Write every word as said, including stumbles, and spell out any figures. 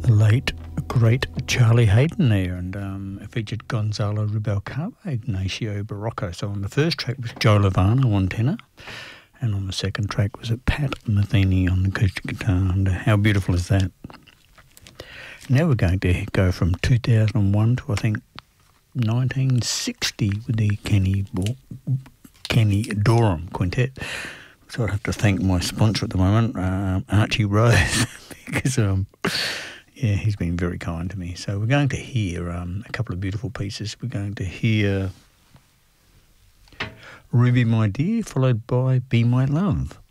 the late, great Charlie Hayden there, and um, it featured Gonzalo Rubalcaba, Ignacio Barroco. So on the first track was Joe Lovano on tenor, and on the second track was it Pat Metheny on the acoustic guitar. And how beautiful is that? Now we're going to go from two thousand one to, I think, nineteen sixty with the Kenny, Bo- Kenny Dorham Quintet. So I have to thank my sponsor at the moment, um, Archie Rose, because um, yeah, he's been very kind to me. So we're going to hear um, a couple of beautiful pieces. We're going to hear Ruby My Dear, followed by Be My Love.